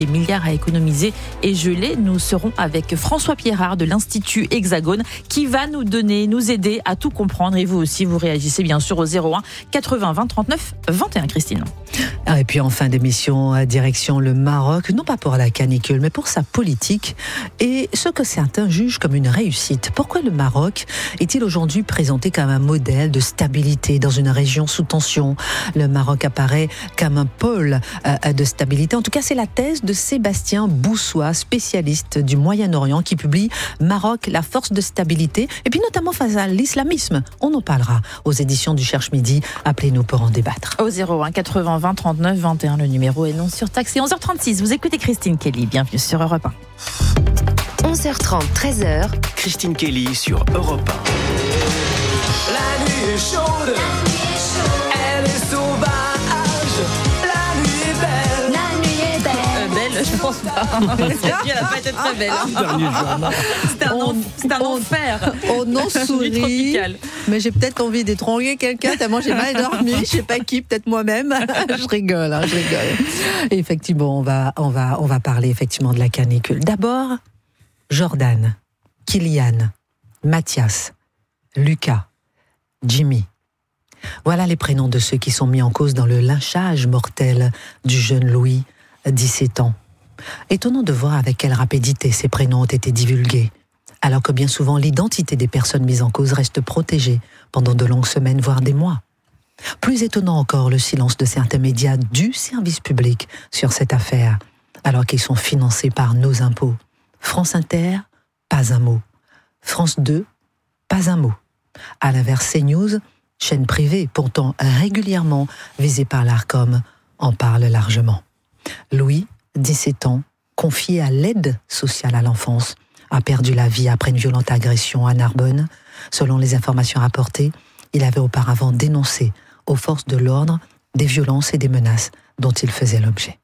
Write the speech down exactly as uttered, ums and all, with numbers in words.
Des milliards à économiser et geler. Nous serons avec François Pierrard de l'Institut Hexagone qui va nous donner, nous aider à tout comprendre. Et vous aussi, vous réagissez bien sûr au zéro un quatre-vingts vingt trente-neuf vingt et un, Christine. Et puis en fin d'émission, direction le Maroc, non pas pour la canicule, mais pour sa politique et ce que certains jugent comme une réussite. Pourquoi le Maroc est-il aujourd'hui présenté comme un modèle de stabilité dans une région sous tension ? Le Maroc apparaît comme un pôle euh, de stabilité. En tout cas, c'est la thèse de Sébastien Boussois, spécialiste du Moyen-Orient, qui publie Maroc, la force de stabilité, et puis notamment face à l'islamisme. On en parlera aux éditions du Cherche Midi. Appelez-nous pour en débattre. Au zéro un quatre-vingts vingt trente-neuf vingt et un, le numéro est non surtaxé. onze heures trente-six, vous écoutez Christine Kelly. Bienvenue sur Europe un. onze heures trente, treize heures. Christine Kelly sur Europe un. La nuit est chaude, elle est sauvage. La nuit est belle, La nuit est belle. Euh, belle, je pense pas. Cette nuit, elle n'a pas été très belle. C'était un, On- enf- c'était un on- enfer. On en Nuit sourit, tropicale. mais j'ai peut-être envie d'étrangler quelqu'un tellement j'ai mal dormi. Je sais pas qui, peut-être moi-même. Je rigole, hein, je rigole. Et effectivement, on va, on va, on va parler effectivement de la canicule. D'abord, Jordan, Kylian, Mathias, Lucas, Jimmy. Voilà les prénoms de ceux qui sont mis en cause dans le lynchage mortel du jeune Louis, dix-sept ans. Étonnant de voir avec quelle rapidité ces prénoms ont été divulgués, alors que bien souvent l'identité des personnes mises en cause reste protégée pendant de longues semaines, voire des mois. Plus étonnant encore le silence de certains médias du service public sur cette affaire, alors qu'ils sont financés par nos impôts. France Inter, pas un mot. France deux, pas un mot. À l'inverse, CNews, chaîne privée, pourtant régulièrement visée par l'Arcom, en parle largement. Louis, dix-sept ans, confié à l'aide sociale à l'enfance, a perdu la vie après une violente agression à Narbonne. Selon les informations rapportées, il avait auparavant dénoncé aux forces de l'ordre des violences et des menaces dont il faisait l'objet.